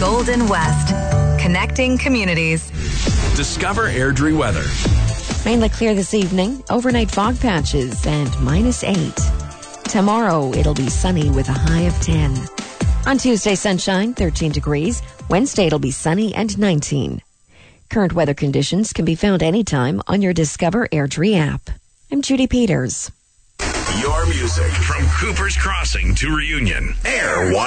Golden West. Connecting communities. Discover Airdrie weather. Mainly clear this evening, overnight fog patches and -8. Tomorrow, it'll be sunny with a high of 10. On Tuesday, sunshine, 13 degrees. Wednesday, it'll be sunny and 19. Current weather conditions can be found anytime on your Discover Airdrie app. I'm Judy Peters. Your music from Cooper's Crossing to Reunion. Air